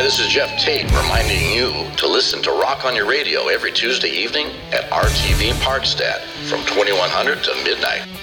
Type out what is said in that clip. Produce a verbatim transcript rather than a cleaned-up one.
Hi, this is Jeff Tate reminding you to listen to Rock on Your Radio every Tuesday evening at R T V Parkstad from twenty-one hundred to midnight.